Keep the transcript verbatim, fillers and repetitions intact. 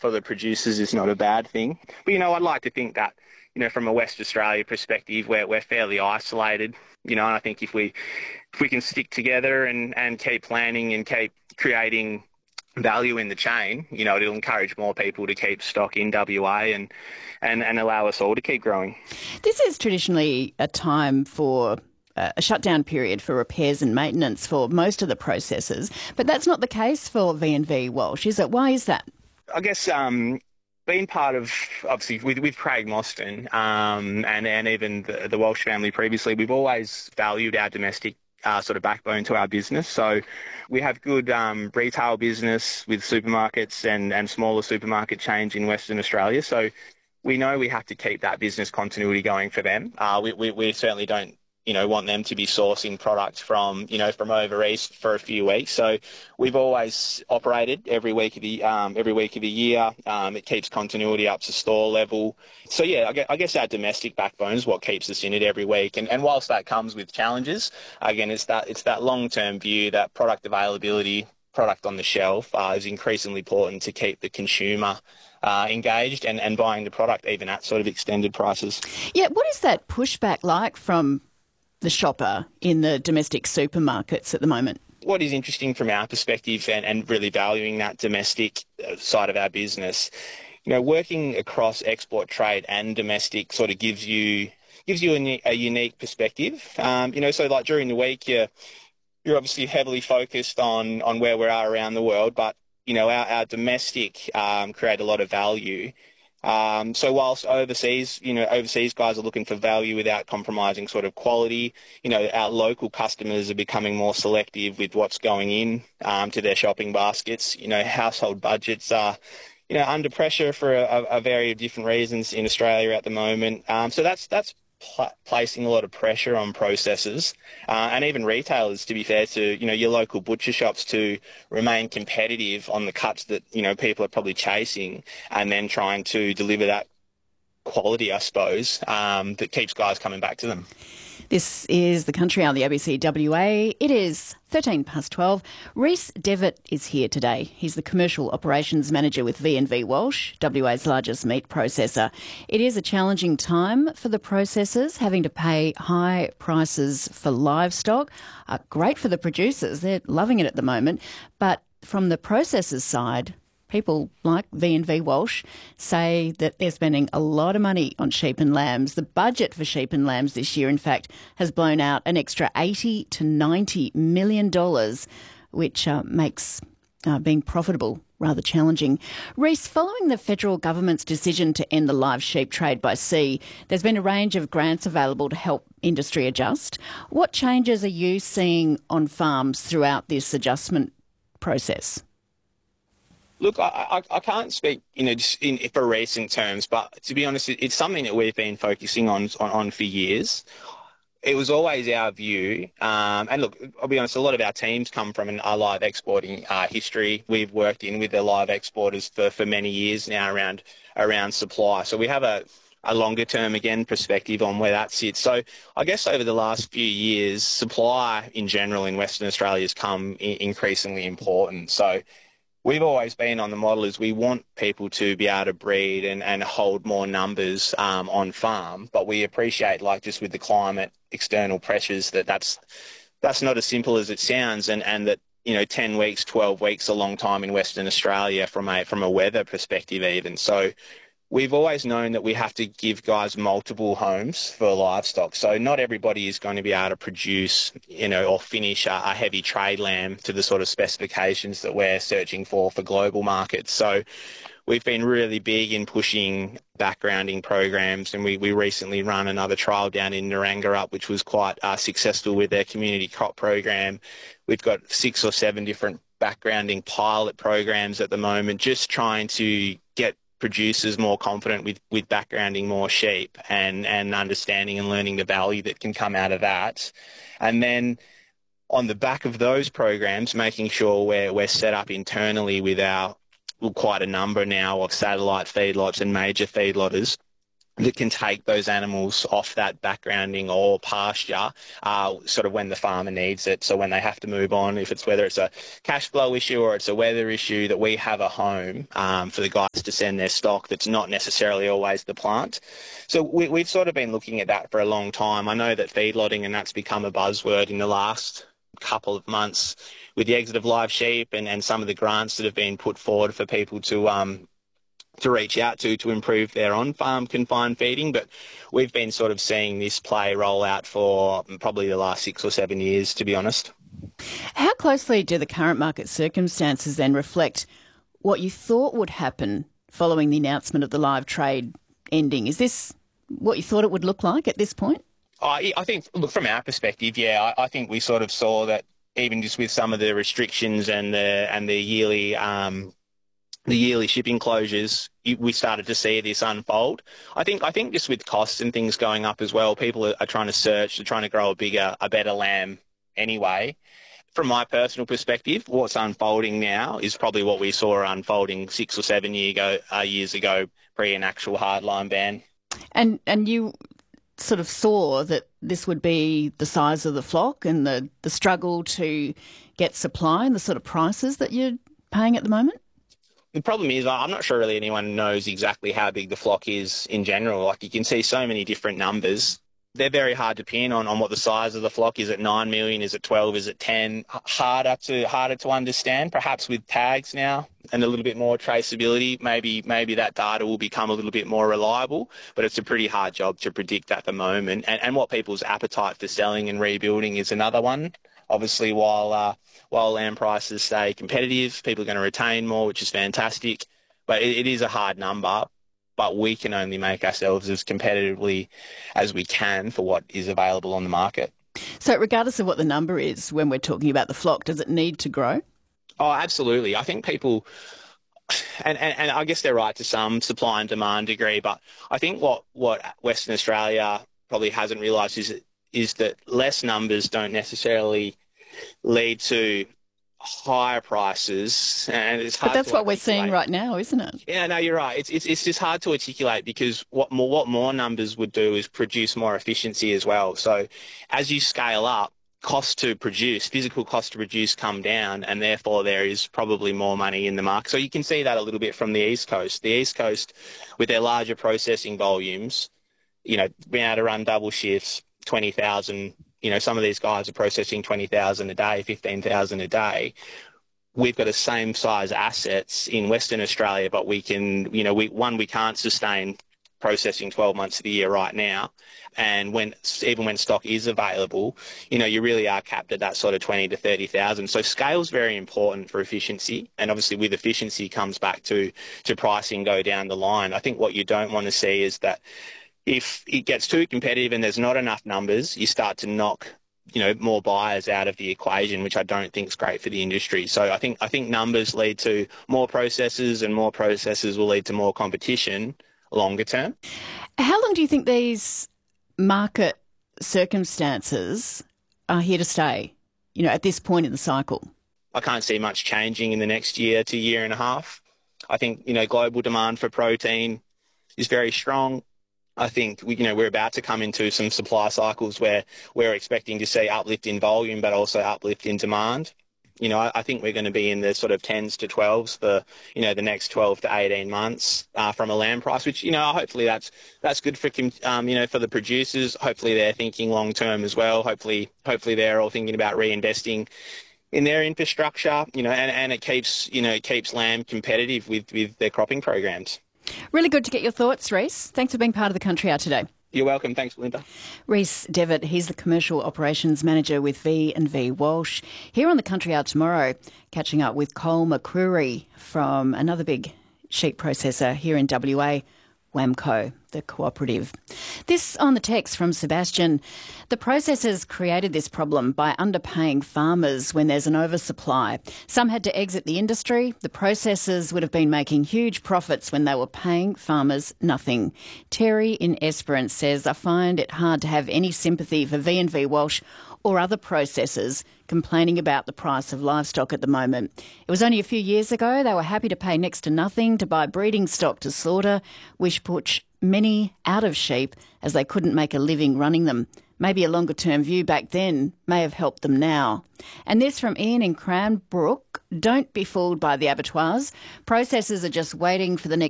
for the producers is not a bad thing. But, you know, I'd like to think that, you know, from a West Australia perspective, we're, we're fairly isolated, you know, and I think if we if we can stick together and, and keep planning and keep creating value in the chain, you know, it'll encourage more people to keep stock in W A and, and, and allow us all to keep growing. This is traditionally a time for a shutdown period for repairs and maintenance for most of the processors, but that's not the case for V and V Walsh, is it? Why is that? I guess um, being part of, obviously, with, with Craig Mostyn um, and, and even the, the Walsh family previously, we've always valued our domestic Uh, sort of backbone to our business. So we have good um, retail business with supermarkets and, and smaller supermarket chains in Western Australia. So we know we have to keep that business continuity going for them. Uh, we, we, we certainly don't, you know, want them to be sourcing products from, you know, from over east for a few weeks. So we've always operated every week of the um, every week of the year. Um, it keeps continuity up to store level. So yeah, I guess, I guess our domestic backbone is what keeps us in it every week. And, and whilst that comes with challenges, again, it's that it's that long-term view that product availability, product on the shelf uh, is increasingly important to keep the consumer uh, engaged and, and buying the product even at sort of extended prices. Yeah, what is that pushback like from the shopper in the domestic supermarkets at the moment? What is interesting from our perspective and, and really valuing that domestic side of our business, you know, working across export trade and domestic sort of gives you gives you a, a unique perspective. Um, you know, so like during the week, you're, you're obviously heavily focused on, on where we are around the world, but, you know, our, our domestic um, create a lot of value. Um, so whilst overseas, you know, overseas guys are looking for value without compromising sort of quality, you know, our local customers are becoming more selective with what's going in um, to their shopping baskets. You know, household budgets are, you know, under pressure for a, a variety of different reasons in Australia at the moment. Um, so that's that's pl- placing a lot of pressure on processors uh, and even retailers, to be fair, to, you know, your local butcher shops to remain competitive on the cuts that, you know, people are probably chasing, and then trying to deliver that quality, I suppose, um, that keeps guys coming back to them. This is The Country on the A B C W A. It is thirteen past twelve. Rhys Devitt is here today. He's the Commercial Operations Manager with V and V Walsh, W A's largest meat processor. It is a challenging time for the processors, having to pay high prices for livestock. Uh, great for the producers. They're loving it at the moment. But from the processors' side, people like V and V Walsh say that they're spending a lot of money on sheep and lambs. The budget for sheep and lambs this year, in fact, has blown out an extra eighty to ninety million dollars, which uh, makes uh, being profitable rather challenging. Rhys, following the federal government's decision to end the live sheep trade by sea, there's been a range of grants available to help industry adjust. What changes are you seeing on farms throughout this adjustment process? Look, I, I, I can't speak, you know, just in, for recent terms, but to be honest, it, it's something that we've been focusing on, on, on for years. It was always our view, um, and look, I'll be honest, a lot of our teams come from an, a live exporting uh, history. We've worked in with the live exporters for, for many years now around around supply. So we have a, a longer term, again, perspective on where that sits. So I guess over the last few years, supply in general in Western Australia has come in, increasingly important. So we've always been on the model is we want people to be able to breed and, and hold more numbers um, on farm, but we appreciate, like just with the climate external pressures, that that's that's not as simple as it sounds, and, and that, you know, ten weeks, twelve weeks, a long time in Western Australia from a from a weather perspective even. So we've always known that we have to give guys multiple homes for livestock. So not everybody is going to be able to produce, you know, or finish a, a heavy trade lamb to the sort of specifications that we're searching for for global markets. So we've been really big in pushing backgrounding programs, and we, we recently run another trial down in Naranggarup, which was quite uh, successful with their community crop program. We've got six or seven different backgrounding pilot programs at the moment, just trying to get producers more confident with, with backgrounding more sheep and, and understanding and learning the value that can come out of that. And then on the back of those programs, making sure we're, we're set up internally with our, well, quite a number now of satellite feedlots and major feedlotters that can take those animals off that backgrounding or pasture, uh, sort of when the farmer needs it. So when they have to move on, if it's whether it's a cash flow issue or it's a weather issue, that we have a home um, for the guys to send their stock that's not necessarily always the plant. So we, we've sort of been looking at that for a long time. I know that feedlotting, and that's become a buzzword in the last couple of months with the exit of live sheep and, and some of the grants that have been put forward for people to um, to reach out to to improve their on-farm confined feeding. But we've been sort of seeing this play roll out for probably the last six or seven years, to be honest. How closely do the current market circumstances then reflect what you thought would happen following the announcement of the live trade ending? Is this what you thought it would look like at this point? I, I think, look, from our perspective, yeah, I, I think we sort of saw that even just with some of the restrictions and the and the yearly um, the yearly shipping closures, we started to see this unfold. I think I think just with costs and things going up as well, people are, are trying to search, they're trying to grow a bigger, a better lamb anyway. From my personal perspective, what's unfolding now is probably what we saw unfolding six or seven year ago, uh, years ago, pre an actual hardline ban. And and you sort of saw that this would be the size of the flock and the, the struggle to get supply and the sort of prices that you're paying at the moment? The problem is I'm not sure really anyone knows exactly how big the flock is in general. Like, you can see so many different numbers. They're very hard to pin on, on what the size of the flock is. Is it nine million? Is it twelve? Is it ten? Harder to harder to understand. Perhaps with tags now and a little bit more traceability, maybe maybe that data will become a little bit more reliable. But it's a pretty hard job to predict at the moment. And, and what people's appetite for selling and rebuilding is another one. Obviously, while uh, while lamb prices stay competitive, people are going to retain more, which is fantastic. But it, it is a hard number. But we can only make ourselves as competitively as we can for what is available on the market. So regardless of what the number is, when we're talking about the flock, does it need to grow? Oh, absolutely. I think people, and, and, and I guess they're right to some supply and demand degree, but I think what, what Western Australia probably hasn't realised is, is that less numbers don't necessarily lead to higher prices, and it's hard. But that's to what we're seeing right now, isn't it? Yeah, no, you're right. It's it's it's just hard to articulate, because what more what more numbers would do is produce more efficiency as well. So as you scale up, cost to produce, physical cost to produce come down, and therefore there is probably more money in the market. So you can see that a little bit from the East Coast. The East Coast, with their larger processing volumes, you know, being able to run double shifts, twenty thousand. You know, some of these guys are processing twenty thousand a day, fifteen thousand a day. We've got the same size assets in Western Australia, but we can, you know, we one, we can't sustain processing twelve months of the year right now. And when, even when stock is available, you know, you really are capped at that sort of twenty to thirty thousand. So scale is very important for efficiency. And obviously with efficiency comes back to, to pricing go down the line. I think what you don't want to see is that if it gets too competitive and there's not enough numbers, you start to knock, you know, more buyers out of the equation, which I don't think is great for the industry. So I think I think numbers lead to more processors, and more processors will lead to more competition longer term. How long do you think these market circumstances are here to stay, you know, at this point in the cycle? I can't see much changing in the next year to year and a half. I think, you know, global demand for protein is very strong. I think we, you know, we're about to come into some supply cycles where we're expecting to see uplift in volume, but also uplift in demand. You know, I, I think we're going to be in the sort of tens to twelves for, you know, the next twelve to eighteen months uh, from a lamb price, which, you know, hopefully that's that's good for, um, you know, for the producers. Hopefully they're thinking long term as well. Hopefully, hopefully they're all thinking about reinvesting in their infrastructure, you know, and, and it keeps, you know, it keeps lamb competitive with, with their cropping programs. Really good to get your thoughts, Rhys. Thanks for being part of the Country Hour today. You're welcome. Thanks, Belinda. Rhys Devitt, he's the Commercial Operations Manager with V and V Walsh. Here on the Country Hour tomorrow, catching up with Cole McCreary from another big sheep processor here in W A, WAMCO, the cooperative. This on the text from Sebastian. The processors created this problem by underpaying farmers when there's an oversupply. Some had to exit the industry. The processors would have been making huge profits when they were paying farmers nothing. Terry in Esperance says, I find it hard to have any sympathy for V and V Walsh or other processors complaining about the price of livestock at the moment. It was only a few years ago they were happy to pay next to nothing to buy breeding stock to slaughter, which put many out of sheep as they couldn't make a living running them. Maybe a longer-term view back then may have helped them now. And this from Ian in Cranbrook. Don't be fooled by the abattoirs. Processors are just waiting for the next